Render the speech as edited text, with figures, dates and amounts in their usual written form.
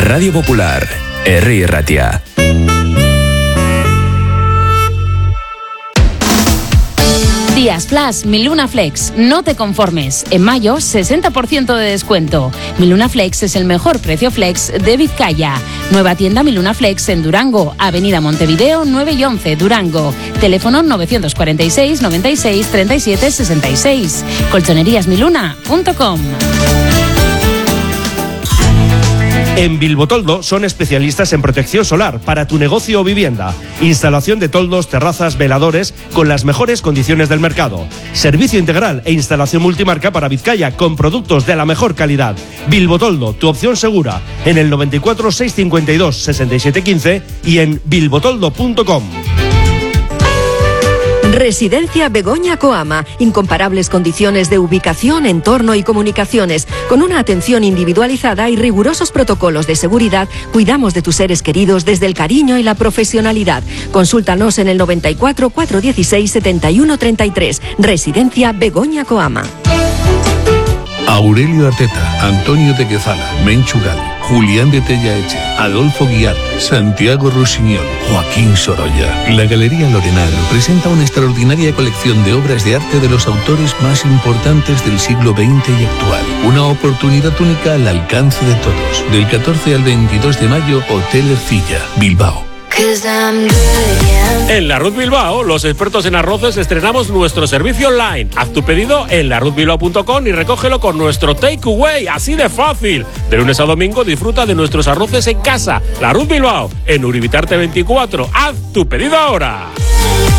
Radio Popular, Herri Ratia. Días Flash, Miluna Flex. No te conformes. En mayo, 60% de descuento. Miluna Flex es el mejor precio flex de Vizcaya. Nueva tienda Miluna Flex en Durango, Avenida Montevideo 9 y 11, Durango. Teléfono 946 96 37 66. Colchoneríasmiluna.com. En Bilbotoldo son especialistas en protección solar para tu negocio o vivienda. Instalación de toldos, terrazas, veladores con las mejores condiciones del mercado. Servicio integral e instalación multimarca para Vizcaya con productos de la mejor calidad. Bilbotoldo, tu opción segura. En el 94 652 67 15 y en bilbotoldo.com. Residencia Begoña Coama. Incomparables condiciones de ubicación, entorno y comunicaciones. Con una atención individualizada y rigurosos protocolos de seguridad, cuidamos de tus seres queridos desde el cariño y la profesionalidad. Consúltanos en el 94 416 71 33. Residencia Begoña Coama. Aurelio Arteta, Antonio de Quezala, Menchu Gal, Julián de Tellaeche, Adolfo Guiar, Santiago Rusiñol, Joaquín Sorolla. La Galería Lorenal presenta una extraordinaria colección de obras de arte de los autores más importantes del siglo XX y actual. Una oportunidad única al alcance de todos. Del 14 al 22 de mayo, Hotel Ercilla, Bilbao. En La Ruz Bilbao, los expertos en arroces estrenamos nuestro servicio online. Haz tu pedido en laruzbilbao.com y recógelo con nuestro takeaway, así de fácil. De lunes a domingo disfruta de nuestros arroces en casa. La Ruz Bilbao, en Uribitarte 24. Haz tu pedido ahora.